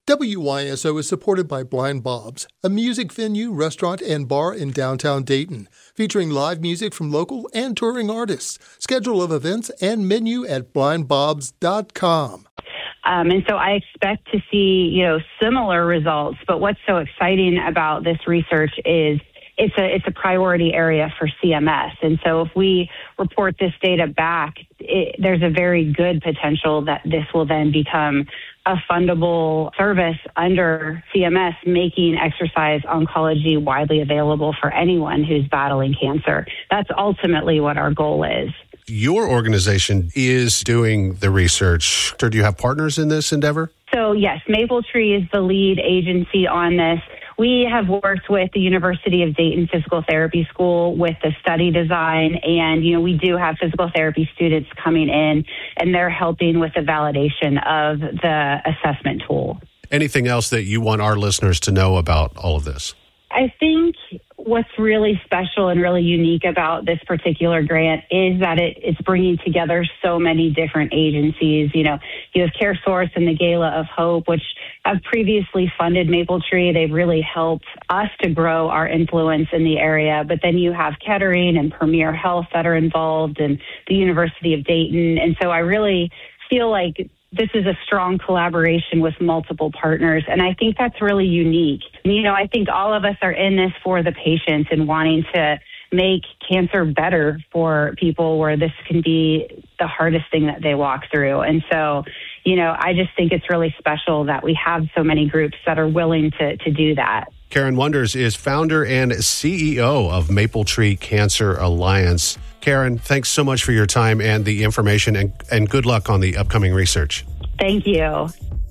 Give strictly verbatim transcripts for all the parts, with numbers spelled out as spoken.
W Y S O is supported by Blind Bob's, a music venue, restaurant, and bar in downtown Dayton, featuring live music from local and touring artists. Schedule of events and menu at blind bobs dot com. Um, and so I expect to see, you know, similar results. But what's so exciting about this research is it's a it's a priority area for C M S. And so if we report this data back, it, there's a very good potential that this will then become a fundable service under C M S, making exercise oncology widely available for anyone who's battling cancer. That's ultimately what our goal is. Your organization is doing the research. Do you have partners in this endeavor? So, yes, Mapletree is the lead agency on this. We have worked with the University of Dayton Physical Therapy School with the study design, and, you know, we do have physical therapy students coming in, and they're helping with the validation of the assessment tool. Anything else that you want our listeners to know about all of this? I think what's really special and really unique about this particular grant is that it, it's bringing together so many different agencies. You know, you have CareSource and the Gala of Hope, which have previously funded Mapletree. They've really helped us to grow our influence in the area. But then you have Kettering and Premier Health that are involved, and the University of Dayton. And so I really feel like this is a strong collaboration with multiple partners, and I think that's really unique. You know, I think all of us are in this for the patients and wanting to make cancer better for people where this can be the hardest thing that they walk through. And so, you know, I just think it's really special that we have so many groups that are willing to, to do that. Karen Wonders is founder and C E O of Mapletree Cancer Alliance. Karen, thanks so much for your time and the information, and, and good luck on the upcoming research. Thank you.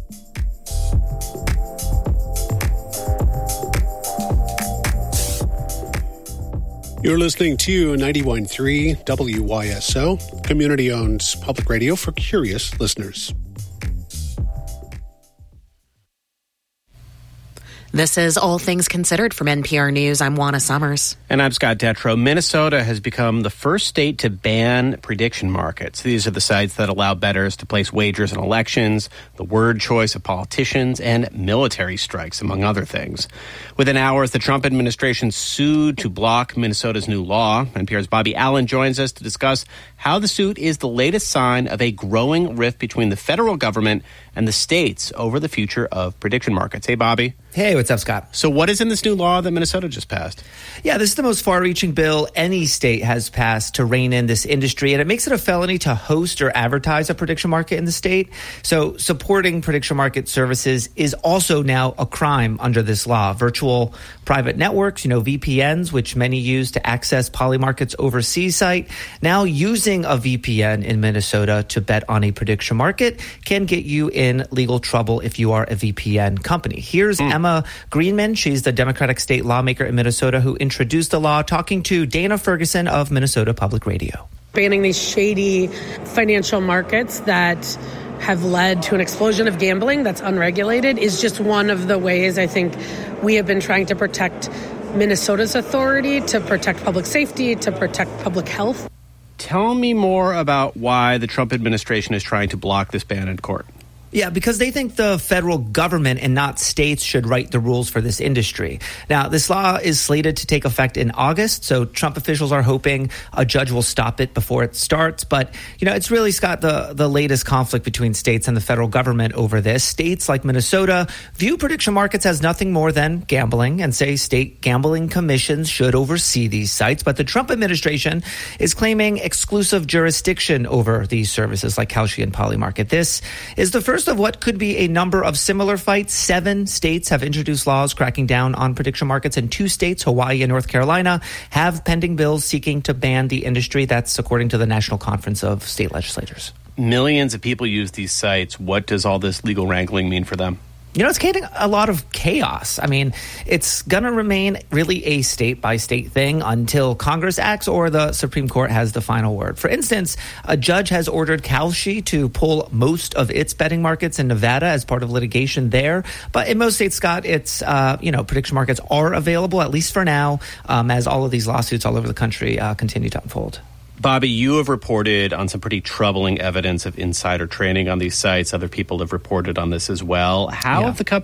You're listening to ninety-one point three W Y S O, community-owned public radio for curious listeners. This is All Things Considered from N P R News. I'm Juana Summers. And I'm Scott Detrow. Minnesota has become the first state to ban prediction markets. These are the sites that allow bettors to place wagers in elections, the word choice of politicians, and military strikes, among other things. Within hours, the Trump administration sued to block Minnesota's new law. N P R's Bobby Allen joins us to discuss how the suit is the latest sign of a growing rift between the federal government and the states over the future of prediction markets. Hey, Bobby. Hey, what's up, Scott? So what is in this new law that Minnesota just passed? Yeah, this is the most far-reaching bill any state has passed to rein in this industry, and it makes it a felony to host or advertise a prediction market in the state. So supporting prediction market services is also now a crime under this law. Virtual private networks, you know, V P Ns, which many use to access Polymarket's overseas site, now using a V P N in Minnesota to bet on a prediction market can get you in legal trouble if you are a V P N company. Here's mm. Emma Greenman. She's the Democratic state lawmaker in Minnesota who introduced the law, talking to Dana Ferguson of Minnesota Public Radio. Banning these shady financial markets that have led to an explosion of gambling that's unregulated is just one of the ways I think we have been trying to protect Minnesota's authority, to protect public safety, to protect public health. Tell me more about why the Trump administration is trying to block this ban in court. Yeah, because they think the federal government and not states should write the rules for this industry. Now, this law is slated to take effect in August, so Trump officials are hoping a judge will stop it before it starts. But, you know, it's really, Scott, the, the latest conflict between states and the federal government over this. States like Minnesota view prediction markets as nothing more than gambling and say state gambling commissions should oversee these sites. But the Trump administration is claiming exclusive jurisdiction over these services like Kalshi and Polymarket. This is the first of what could be a number of similar fights. Seven states have introduced laws cracking down on prediction markets, and two states, Hawaii and North Carolina, have pending bills seeking to ban the industry. That's according to the National Conference of State Legislators. Millions of people use these sites. What does all this legal wrangling mean for them? You know, it's creating a lot of chaos. I mean, it's going to remain really a state-by-state thing until Congress acts or the Supreme Court has the final word. For instance, a judge has ordered Kalshi to pull most of its betting markets in Nevada as part of litigation there. But in most states, Scott, it's, uh, you know, prediction markets are available, at least for now, um, as all of these lawsuits all over the country uh, continue to unfold. Bobby, you have reported on some pretty troubling evidence of insider trading on these sites. Other people have reported on this as well. How yeah. have the co-